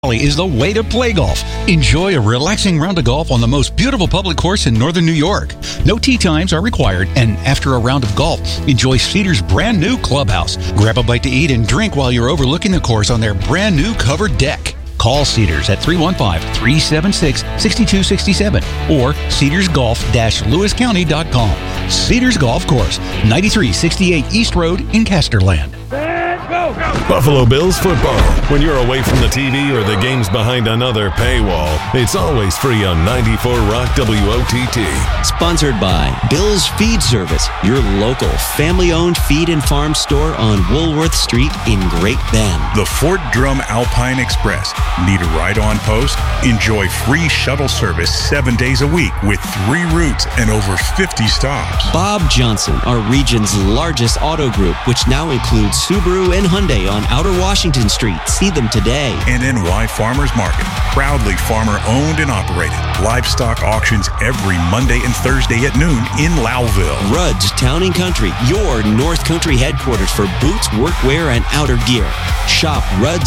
Is the way to play golf. Enjoy a relaxing round of golf on the most beautiful public course in northern New York. No tee times are required, and after a round of golf, enjoy Cedars' brand new clubhouse. Grab a bite to eat and drink while you're overlooking the course on their brand new covered deck. Call Cedars at 315-376-6267 or cedarsgolf-lewiscounty.com. Cedars Golf Course, 9368 East Road in Casterland. Buffalo Bills football. When you're away from the TV or the game's behind another paywall, it's always free on 94 Rock WOTT. Sponsored by Bill's Feed Service, your local family-owned feed and farm store on Woolworth Street in Great Bend. The Fort Drum Alpine Express. Need a ride on post? Enjoy free shuttle service 7 days a week with 3 routes and over 50 stops. Bob Johnson, our region's largest auto group, which now includes Subaru and Hyundai on Outer Washington Street. See them today. And NY Farmers Market, proudly farmer-owned and operated. Livestock auctions every Monday and Thursday at noon in Lowville. Rudd's Town & Country, your North Country headquarters for boots, workwear, and outer gear. Shop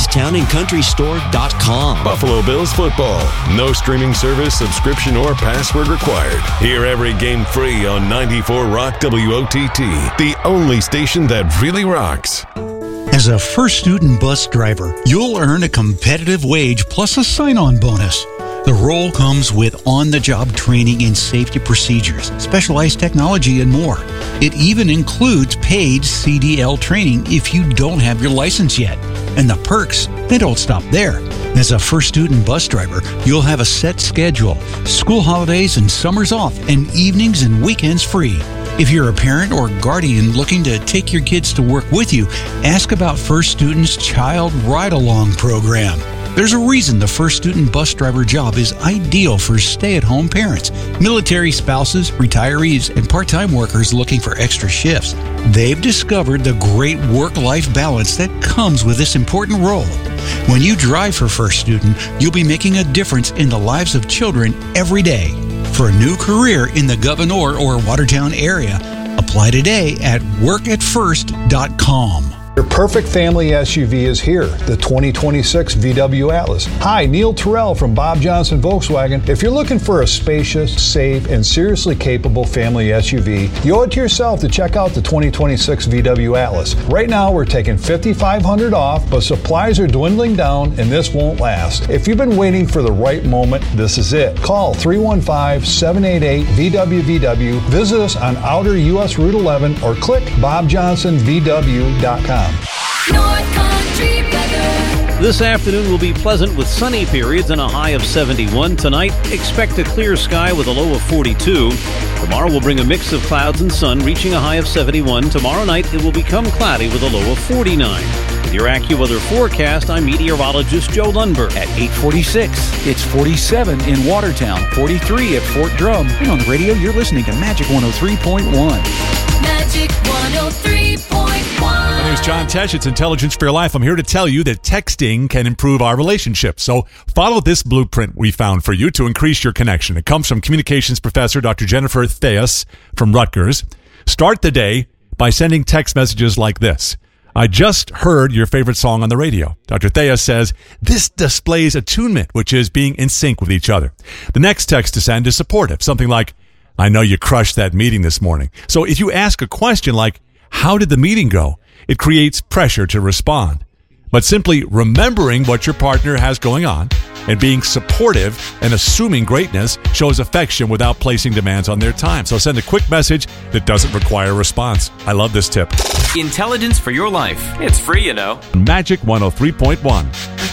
Rudd'sTownandCountryStore.com. Buffalo Bills football. No streaming service, subscription, or password required. Hear every game free on 94 Rock WOTT, the only station that really rocks. As a first student bus driver, you'll earn a competitive wage plus a sign-on bonus. The role comes with on-the-job training in safety procedures, specialized technology, and more. It even includes paid CDL training if you don't have your license yet. And the perks, they don't stop there. As a first student bus driver, you'll have a set schedule, school holidays and summers off, and evenings and weekends free. If you're a parent or guardian looking to take your kids to work with you, ask about First Student's Child Ride-Along program. There's a reason the First Student bus driver job is ideal for stay-at-home parents, military spouses, retirees, and part-time workers looking for extra shifts. They've discovered the great work-life balance that comes with this important role. When you drive for First Student, you'll be making a difference in the lives of children every day. For a new career in the Gouverneur or Watertown area, apply today at workatfirst.com. Your perfect family SUV is here, the 2026 VW Atlas. Hi, Neil Terrell from Bob Johnson Volkswagen. If you're looking for a spacious, safe, and seriously capable family SUV, you owe it to yourself to check out the 2026 VW Atlas. Right now, we're taking $5,500 off, but supplies are dwindling down, and this won't last. If you've been waiting for the right moment, this is it. Call 315-788-VWVW, visit us on Outer US Route 11, or click BobJohnsonVW.com. North Country weather. This afternoon will be pleasant with sunny periods and a high of 71. Tonight, expect a clear sky with a low of 42. Tomorrow will bring a mix of clouds and sun, reaching a high of 71. Tomorrow night, it will become cloudy with a low of 49. With your AccuWeather forecast, I'm meteorologist Joe Lundberg. At 8:46, it's 47 in Watertown, 43 at Fort Drum. And on the radio, you're listening to Magic 103.1. Magic 103.1. My name is John Tesh. It's Intelligence for Your Life. I'm here to tell you that texting can improve our relationship. So follow this blueprint we found for you to increase your connection. It comes from communications professor Dr. Jennifer Theus from Rutgers. Start the day by sending text messages like this. I just heard your favorite song on the radio. Dr. Theus says, this displays attunement, which is being in sync with each other. The next text to send is supportive, something like, I know you crushed that meeting this morning. So if you ask a question like, how did the meeting go? It creates pressure to respond. But simply remembering what your partner has going on and being supportive and assuming greatness shows affection without placing demands on their time. So send a quick message that doesn't require a response. I love this tip. Intelligence for Your Life. It's free, you know. Magic 103.1.